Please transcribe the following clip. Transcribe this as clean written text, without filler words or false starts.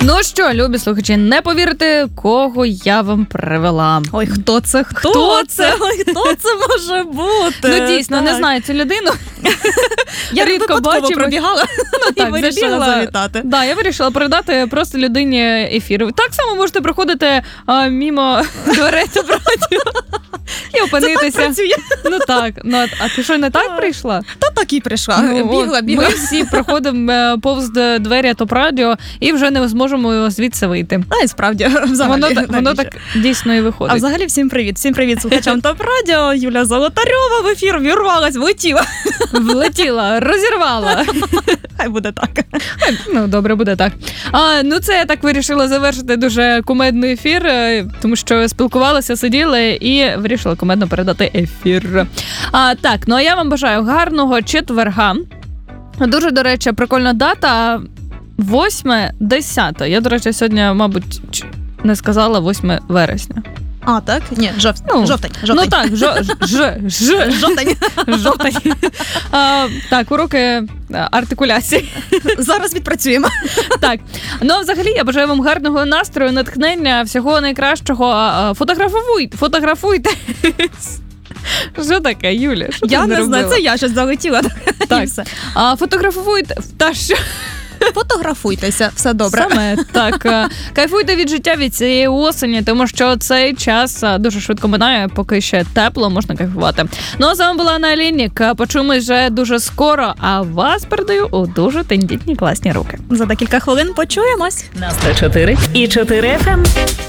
Ну що, любі слухачі, не повірите, кого я вам привела. Ой, хто це? Хто це? Ой, хто це може бути? Ну, дійсно, не знаю цю людину. Я рідко випадково бачимо. пробігала і вирішила завітати. Да, я вирішила передати просто людині ефір. Так само можете проходити мімо дверей та радіо і опинитися. Це так працює? Ну так. Ну, а ти що, не так прийшла? Та так і прийшла. Ну, Бігла. Ми всі проходимо повз двері топ-радіо і вже не зможемо звідси вийти. А, і справді, взагалі. Воно так дійсно і виходить. А взагалі всім привіт. Всім привіт слухачам топ-радіо. Юля Золотарьова в ефір вірвалась, влетіла. Влетіла, розірвала. Хай буде так. Ну, добре, буде так. Ну, це я так вирішила завершити дуже кумедний ефір, тому що спілкувалися, сиділи і вирішила кумедно передати ефір. Так, ну а я вам бажаю гарного четверга. Дуже, до речі, прикольна дата. 8-10. Я, до речі, сьогодні, мабуть, не сказала 8 вересня. А, так? Ні, жовтень. Ну так, жовтень. Жовтень. Так, уроки артикуляції. Зараз відпрацюємо. Так, ну взагалі я бажаю вам гарного настрою, натхнення, всього найкращого. Фотографуйте. Що таке, Юля? Що Я ти не знаю, зробила? це я щось залетіла. Так. Все. Фотографуйте. Та що? Фотографуйтеся, все добре. Саме так. Кайфуйте від життя, від цієї осені, тому що цей час дуже швидко минає, поки ще тепло, можна кайфувати. Ну, а з вами була Анна Ліннік. Почуємось вже дуже скоро, а вас передаю у дуже тендітні класні руки. За декілька хвилин почуємось. На 104 і 4 FM.